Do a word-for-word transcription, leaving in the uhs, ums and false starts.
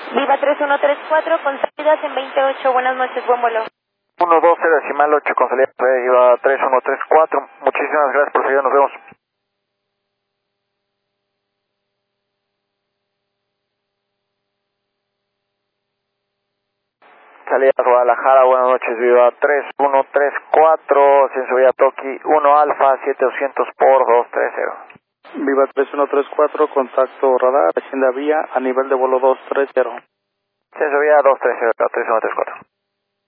Viva tres uno tres cuatro con salidas en veintiocho. Buenas noches, buen vuelo. uno dos cero decimal ocho con salida Viva tres uno tres cuatro. Muchísimas gracias por seguir, nos vemos. Salida Guadalajara, buenas noches, Viva tres uno tres cuatro, Ascenso Vía Toki uno Alfa, siete doscientos por dos tres cero. Viva tres uno tres cuatro, contacto radar, Hacienda Vía, a nivel de vuelo dos tres cero. Ascenso Vía dos tres cero, tres uno tres cuatro.